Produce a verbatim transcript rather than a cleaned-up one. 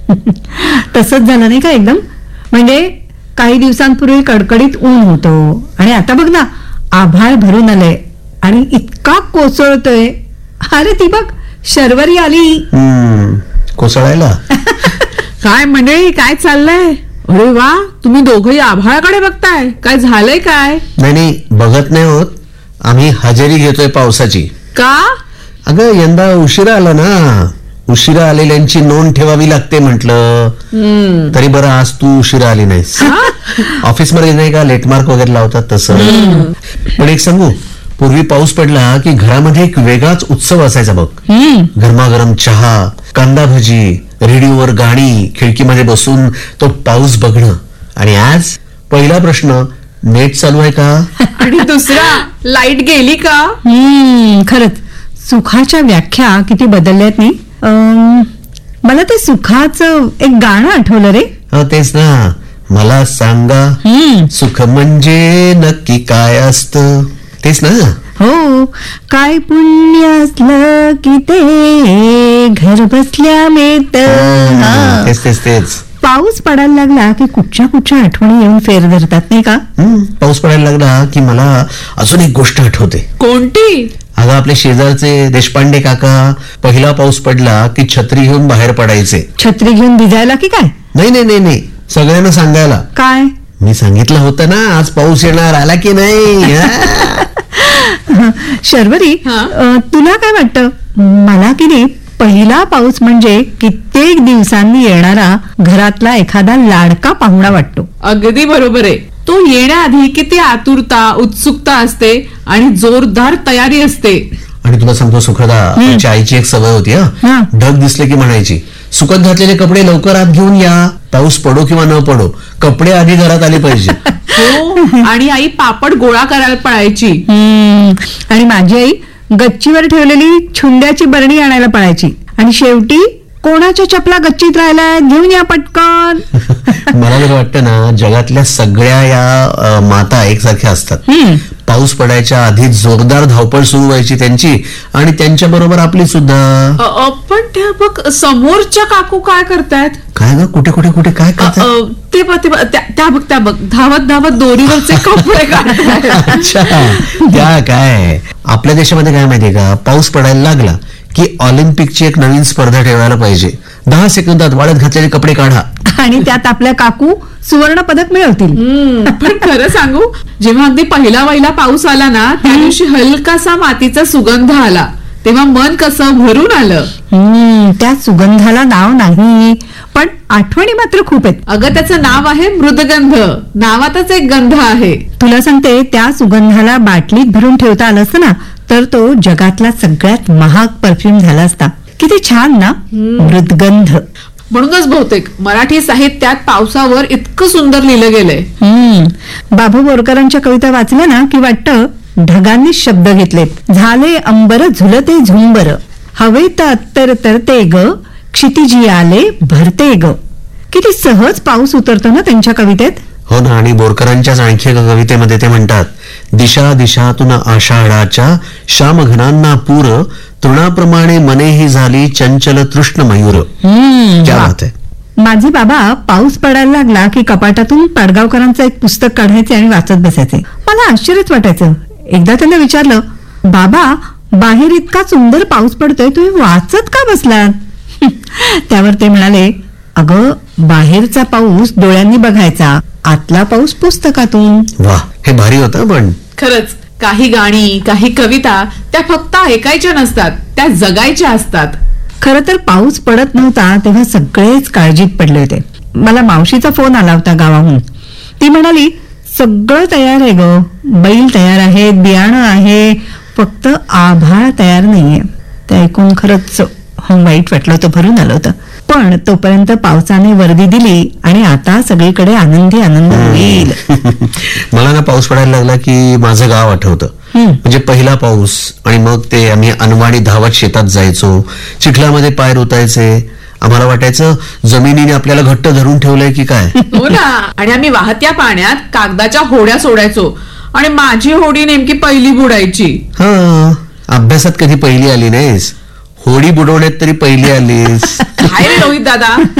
तसंच झालं नाही का एकदम. म्हणजे काही दिवसांपूर्वी कडकडीत ऊन होतो आणि आता बघ ना आभाळ भरून आलंय आणि इतका कोसळतोय. अरे ती बघ शर्वरी आली. कोसळायला. काय मंडळी, काय चाललंय? अरे वा, तुम्ही दोघंही आभाळाकडे बघताय. काय झालंय काय? नाही नाही, बघत नाही होत, आम्ही हजेरी घेतोय पावसाची. का? अगं यंदा उशिरा आला ना, उशिरा आलेल्यांची नोंद ठेवावी लागते म्हटलं. तरी बरं आज तू उशिरा आली नाहीस. ऑफिस मध्ये नाही का लेटमार्क वगैरे लावतात तसं. पण एक सांगू, पूर्वी पाऊस पडला की घरामध्ये एक वेगळाच उत्सव असायचा बघ. गरमागरम चहा, कांदा भजी, रेडिओवर गाणी, खिडकीमध्ये बसून तो पाऊस बघणं. आणि आज पहिला प्रश्न, नेट चालू आहे का? आणि दुसरा, लाईट गेली का? हम्म खरंच सुखाच्या व्याख्या किती बदलल्यात नाही. अं, मला ते सुखाचं एक गाणं आठवलं रे. हो तेच ना, मला सांगा सुख म्हणजे नक्की काय असतं, तेच ना. हो, काय पुण्य असलं की ते घर बसल्या मिळत. तेच तेच तेच. पाऊस पडायला लागला की कुठच्या कुठच्या आठवणी येऊन फेर धरतात नाही का. पाऊस पडायला लागला की मला अजून एक गोष्ट आठवते. कोणती? अगं आपले शेजारचे देशपांडे काका पहिला पाऊस पडला की छत्री घेऊन बाहेर पडायचे. छत्री घेऊन भिजायला की काय? नाही नाही नाही नाही, सगळ्यांना सांगायला. काय? मी सांगितलं होतं ना आज पाऊस येणार, आला की नाही. शर्वरी, तुला काय वाटतं? मला की नाही पहिला पाऊस म्हणजे कित्येक दिवसांनी येणारा घरातला एखादा लाडका पाहुणा वाटतो. अगदी बरोबर आहे. तो येण्याआधी किती आतुरता, उत्सुकता असते आणि जोरदार तयारी असते. आणि तुला सांगतो सुखदा, आमच्या आईची एक सवय होती. हा, ढग दिसले की म्हणायची, सुकत घातलेले कपडे लवकर आत घेऊन या, पाऊस पडो किंवा न पडो, कपडे आधी घरात आले पाहिजे. हो, आणि आई पापड गोळा करायला पळायची. आणि माझी आई गच्चीवर ठेवलेली छुंड्याची बरणी आणायला पळायची. आणि शेवटी कोणाच्या चपला गच्चीत राहिल्या, घेऊन या पटकन. मला तर वाटतं ना जगातल्या सगळ्या या माता एकसारख्या असतात. पाऊस पडायच्या आधी जोरदार धावपळ सुरू व्हायची त्यांची, आणि त्यांच्या बरोबर आपली सुद्धा. पण त्या बघ समोरच्या काकू काय करतायत? काय ग, कुठे कुठे कुठे काय करतात? ते बघ त्या बघ त्या बघ धावत धावत दोरीवरचे कपडे काढतात. अच्छा, त्या काय आपल्या देशामध्ये काय माहितीये का, पाऊस पडायला लागला की ऑलिम्पिकची एक नवीन स्पर्धा ठेवायला पाहिजे. दहा सेकंदात वाळत घातलेले कपडे काढा आणि त्यात आपल्या काकू सुवर्ण पदक मिळवतील. पण खरं सांगू, जेव्हा अगदी पहिला वहिला पाऊस आला ना, त्या दिवशी हलकासा मातीचा सुगंध आला, तेव्हा मन कसं भरून आलं. त्या सुगंधाला नाव नाही, पण आठवणी मात्र खूप आहेत. अगं त्याचं नाव आहे मृदगंध. नावातच एक गंध आहे. तुला सांगते, त्या सुगंधाला बाटलीत भरून ठेवता आलं असतं ना तर तो जगातला सगळ्यात महाग परफ्यूम झाला असता. किती छान ना, मृदगंध. म्हणूनच बहुतेक मराठी साहित्यात पावसावर इतकं सुंदर लिहिलं गेलंय. बाबू बोरकरांच्या कविता वाचल्या ना की वाटतं ढगांनी शब्द घेतलेत. झाले अंबर झुलते झुंबर, हवेत अत्तर तरते ग, क्षितिजी आले भरते ग. किती सहज पाऊस उतरतो ना त्यांच्या कवितेत. हो ना. आणि बोरकरांच्याच आणखी एका कवितेमध्ये ते म्हणतात, दिशा दिशातून आषाढाच्या श्यामघनांना पूर, तृणाप्रमाणे मनेही झाली चंचल तृष्ण मयूर. क्या बात आहे. माझे बाबा पाऊस पडायला लागला की कपाटातून पाडगावकरांचं एक पुस्तक काढायचे आणि वाचत बसायचे. मला आश्चर्यच वाटायचं. एकदा त्यांना विचारलं, बाबा बाहेर इतका सुंदर पाऊस पडतोय, तुम्ही वाचत का बसलात? त्यावर ते म्हणाले, अगं बाहेरचा पाऊस डोळ्यांनी बघायचा, आतला पाऊस पुस्तकातून. वा, हे भारी होतं. पण खरंच काही गाणी, काही कविता त्या फक्त ऐकायच्या नसतात, त्या जगायच्या असतात. खरं तर पाऊस पडत नव्हता तेव्हा सगळेच काळजीत पडले होते. मला मावशीचा फोन आला होता गावाहून. ती म्हणाली, सगळं तयार आहे ग, बैल तयार आहेत, बियाणं आहे, फक्त आभाळ तयार नाहीये. ते ऐकून खरंच वाईट वाटलं होतं, भरून आलं होतं. पण तोपर्यंत पावसाने वर्दी दिली आणि आता सगळीकडे आनंदी आनंद होईल. मला ना पाऊस पडायला लागला की माझं गाव आठवतं. म्हणजे पहिला पाऊस, आणि मग ते आम्ही अनवाणी धावत शेतात जायचो, चिखलामध्ये पाय रोतायचे. आम्हाला वाटायचं जमिनीने आपल्याला घट्ट धरून ठेवलंय की काय. हो ना. आणि आम्ही वाहत्या पाण्यात कागदाच्या होड्या सोडायचो आणि माझी होडी नेमकी पहिली बुडायची. हा, अभ्यासात कधी पहिली आली नाहीस, होडी बुडवण्यात तरी पहिली आलीस. काय रे रोहित दादा,